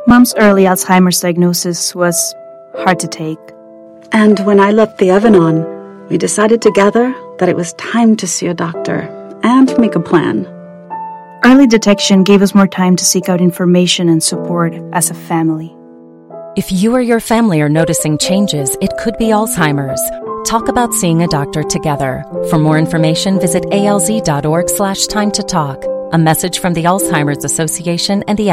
Mom's early Alzheimer's diagnosis was hard to take. And when I left the oven on, we decided together that it was time to see a doctor and make a plan. Early detection gave us more time to seek out information and support as a family. If you or your family are noticing changes, it could be Alzheimer's. Talk about seeing a doctor together. For more information, visit alz.org/time to talk. A message from the Alzheimer's Association and the